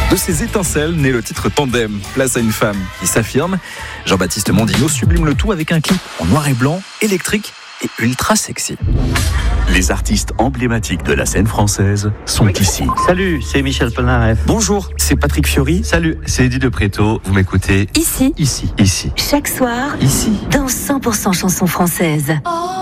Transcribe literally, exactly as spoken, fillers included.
De ces étincelles naît le titre Tandem, place à une femme qui s'affirme. Jean-Baptiste Mondino sublime le tout avec un clip en noir et blanc, électrique et ultra sexy. Les artistes emblématiques de la scène française sont ici. Salut, c'est Michel Polnareff. Bonjour, c'est Patrick Fiori. Salut, c'est Eddie de Préto. Vous m'écoutez Ici, ici, ici. chaque soir, Ici. dans cent pour cent chansons françaises.